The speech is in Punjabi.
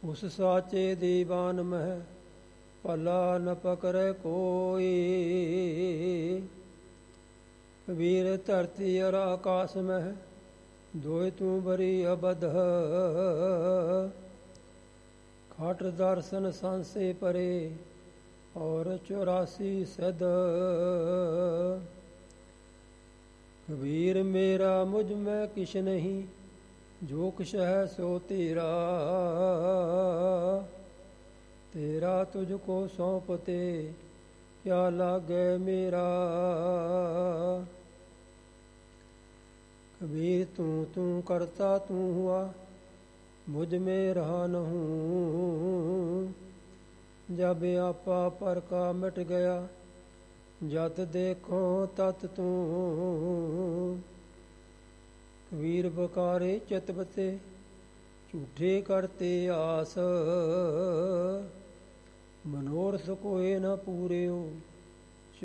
ਉਸ ਸਾਚੇ ਦੀਵਾਨ ਮਹਿ ਭਲਾ ਨ ਪਕੜੈ ਕੋਈ। ਕਬੀਰ ਧਰਤੀ ਅਰ ਆਕਾਸ ਮਹਿ ਦੋਇ ਤੂੰ ਬਰੀ ਅਬਧ। ਖਾਟ ਦਰਸ਼ਨ ਸੰਸੇ ਪਰੇ ਔਰ 84 ਸਦ। ਕਬੀਰ ਮੇਰਾ ਮੁਝ ਮੈਂ ਕਿਛ ਨਹੀਂ, ਜੋ ਕੁਛ ਹੈ ਸੋ ਤੇਰਾ। ਤੇਰਾ ਤੁਝ ਕੋ ਸੌਂਪਤੇ ਕਿਆ ਲਾਗੈ ਮੇਰਾ। कबीर तू तू करता तू हुआ, मुझ में रहा न हूँ। जब आपा पर का मिट गया, जत देखो तत तू। कबीर बकारे चितबते झूठे करते आस। मनोरथ कोई न पूरे हो,